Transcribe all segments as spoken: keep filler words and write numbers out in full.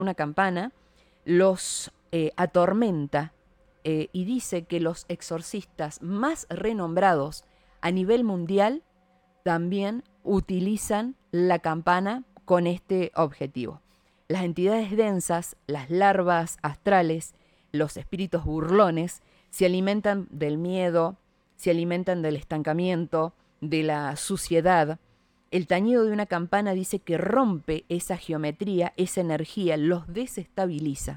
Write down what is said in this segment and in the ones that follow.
una campana, los eh, atormenta eh, y dice que los exorcistas más renombrados a nivel mundial también utilizan la campana con este objetivo. Las entidades densas, las larvas astrales, los espíritus burlones, se alimentan del miedo, se alimentan del estancamiento, de la suciedad. El tañido de una campana dice que rompe esa geometría, esa energía, los desestabiliza.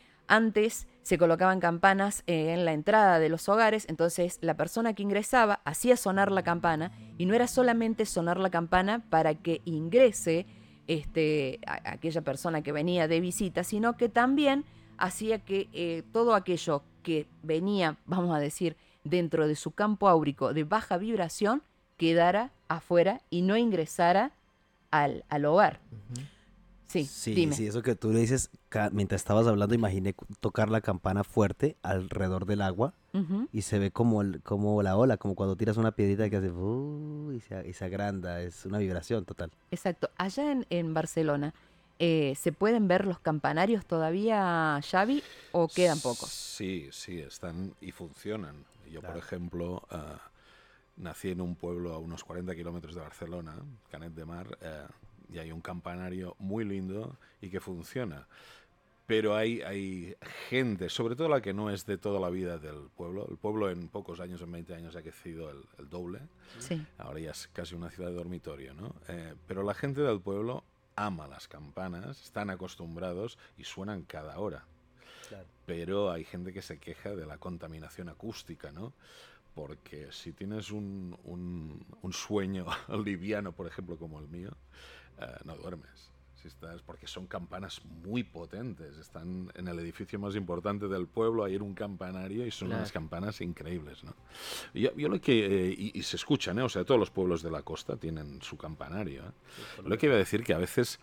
Antes se colocaban campanas eh, en la entrada de los hogares, entonces la persona que ingresaba hacía sonar la campana y no era solamente sonar la campana para que ingrese este, a, a aquella persona que venía de visita, sino que también hacía que eh, todo aquello que venía, vamos a decir, dentro de su campo áurico de baja vibración, quedara afuera y no ingresara al, al hogar. Ujú. Sí, Sí, dime. sí, eso que tú le dices, ca- mientras estabas hablando, imaginé cu- tocar la campana fuerte alrededor del agua Ujú. y se ve como, el- como la ola, como cuando tiras una piedrita que hace "Uh", y se, y se agranda, es una vibración total. Exacto. Allá en, en Barcelona, eh, ¿se pueden ver los campanarios todavía, Xavi, o quedan pocos? Sí, sí, están y funcionan. Yo, por Claro. ejemplo, ah, nací en un pueblo a unos cuarenta kilómetros de Barcelona, Canet de Mar, eh, y hay un campanario muy lindo y que funciona. Pero hay, hay gente, sobre todo la que no es de toda la vida del pueblo. El pueblo en pocos años, en veinte años, ha crecido el, el doble. Sí. Ahora ya es casi una ciudad de dormitorio, ¿no? Eh, pero la gente del pueblo ama las campanas, están acostumbrados y suenan cada hora. Claro. Pero hay gente que se queja de la contaminación acústica, ¿no? Porque si tienes un, un, un sueño liviano, por ejemplo, como el mío, eh, no duermes. Si estás, porque son campanas muy potentes. Están en el edificio más importante del pueblo, hay un campanario y son Claro. unas campanas increíbles, ¿no? Y Yo, yo lo que, eh, y, y se escuchan, ¿eh? O sea, todos los pueblos de la costa tienen su campanario, ¿eh? Sí, Lo que iba a decir que a veces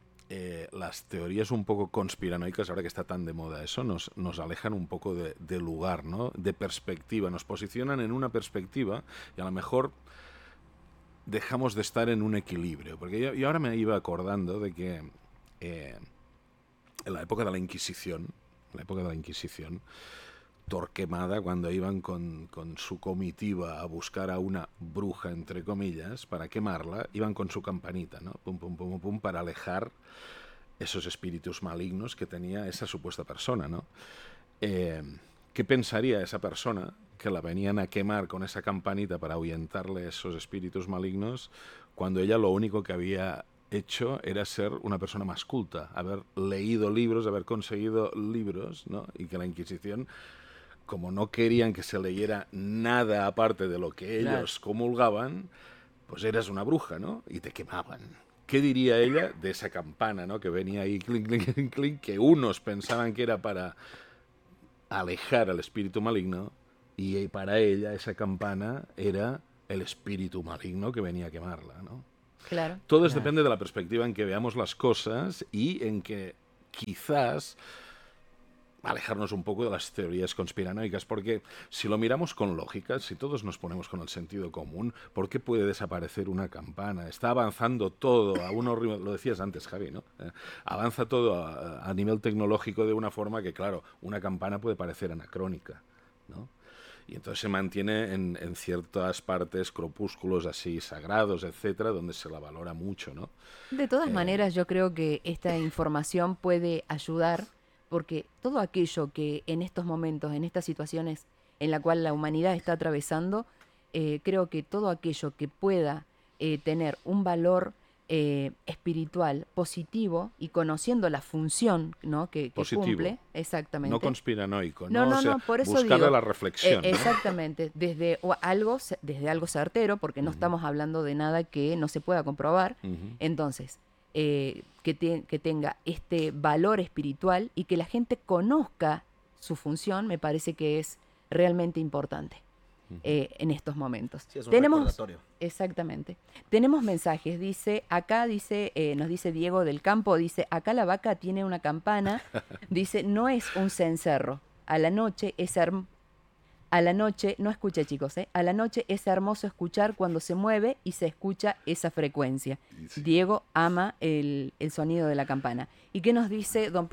eh, las teorías un poco conspiranoicas, ahora que está tan de moda eso, nos, nos alejan un poco de, de lugar, ¿no? De perspectiva, nos posicionan en una perspectiva y a lo mejor dejamos de estar en un equilibrio. Porque yo, yo ahora me iba acordando de que eh, en la época de la Inquisición, en la época de la Inquisición, Torquemada, cuando iban con, con su comitiva a buscar a una bruja, entre comillas, para quemarla, iban con su campanita, ¿no? Pum, pum, pum, pum, para alejar esos espíritus malignos que tenía esa supuesta persona, ¿no? Eh, ¿Qué pensaría esa persona que la venían a quemar con esa campanita para ahuyentarle esos espíritus malignos cuando ella lo único que había hecho era ser una persona más culta, haber leído libros, haber conseguido libros, ¿no? Y que la Inquisición, como no querían que se leyera nada aparte de lo que Claro. ellos comulgaban, pues eras una bruja, ¿no? Y te quemaban. ¿Qué diría ella de esa campana, ¿no? Que venía ahí, clink, clink, clink, clink, que unos pensaban que era para alejar al espíritu maligno y para ella esa campana era el espíritu maligno que venía a quemarla, ¿no? Claro. Todo es Claro. depende de la perspectiva en que veamos las cosas y en que quizás alejarnos un poco de las teorías conspiranoicas, porque si lo miramos con lógica, si todos nos ponemos con el sentido común, ¿por qué puede desaparecer una campana? Está avanzando todo a un ritmo, lo decías antes, Javi, ¿no? Eh, avanza todo a, a nivel tecnológico de una forma que, claro, una campana puede parecer anacrónica, ¿no? Y entonces se mantiene en, en ciertas partes, corpúsculos así sagrados, etcétera, donde se la valora mucho, ¿no? De todas Eh, maneras, yo creo que esta información puede ayudar porque todo aquello que en estos momentos, en estas situaciones en la cual la humanidad está atravesando, eh, creo que todo aquello que pueda eh, tener un valor eh, espiritual positivo y conociendo la función, ¿no? que, que Positivo, cumple, no exactamente. conspiranoico, No, ¿no? O no, sea, no, por eso buscarle digo, la eh, reflexión, ¿no? exactamente, desde o algo, ce- desde algo certero, porque no Ujú, estamos hablando de nada que no se pueda comprobar. ujú. Entonces, eh, que, te- que tenga este valor espiritual y que la gente conozca su función, me parece que es realmente importante eh, en estos momentos. Sí, es un Tenemos, recordatorio. exactamente, tenemos mensajes, dice, acá dice, eh, nos dice Diego del Campo, dice, acá la vaca tiene una campana, dice, no es un cencerro, a la noche es herm- a la noche, no escucha chicos, ¿eh? A la noche es hermoso escuchar cuando se mueve y se escucha esa frecuencia. Sí. Diego ama el, el sonido de la campana. ¿Y qué nos dice don